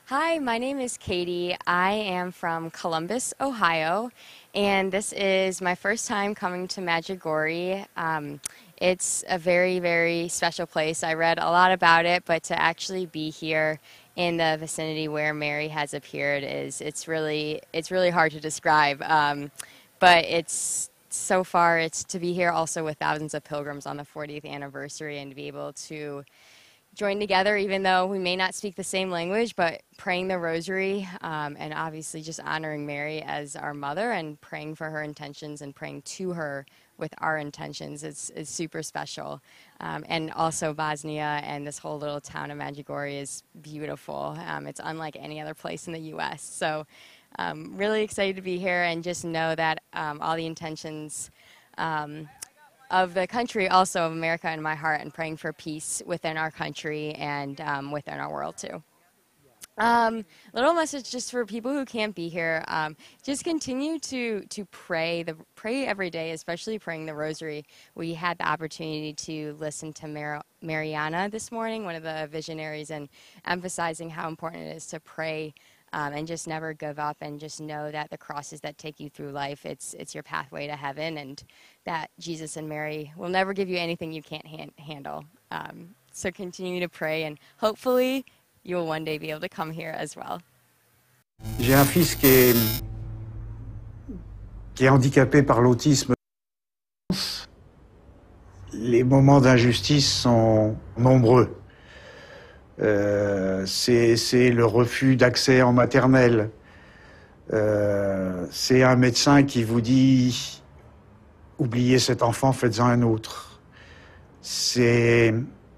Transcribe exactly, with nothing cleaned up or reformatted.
Hi, my name is Katie. I am from Columbus, Ohio, and this is my first time coming to Medjugorje. Um, it's a very, very special place. I read a lot about it, but to actually be here in the vicinity where Mary has appeared is it's really it's really hard to describe. Um, but it's so far it's to be here also with thousands of pilgrims on the fortieth anniversary and to be able to join together, even though we may not speak the same language, but praying the rosary um, and obviously just honoring Mary as our mother and praying for her intentions and praying to her with our intentions is, is super special. Um, and also Bosnia and this whole little town of Medjugorje is beautiful. Um, it's unlike any other place in the U S. So um, really excited to be here and just know that um, all the intentions um, of the country, also of America in my heart, and praying for peace within our country and um, within our world too. Um, little message just for people who can't be here. Um, just continue to to pray the pray every day, especially praying the Rosary. We had the opportunity to listen to Mar- Mariana this morning, one of the visionaries, and emphasizing how important it is to pray um, and just never give up, and just know that the crosses that take you through life, it's it's your pathway to heaven, and that Jesus and Mary will never give you anything you can't han- handle. Um, so continue to pray, and hopefully you'll one day be able to come here as well. J'ai un fils qui est, qui est handicapé par l'autisme. Les moments d'injustice sont nombreux. Euh, c'est, c'est le refus d'accès en maternelle. Euh, c'est un médecin qui vous dit « Oubliez cet enfant, faites-en un autre ». C'est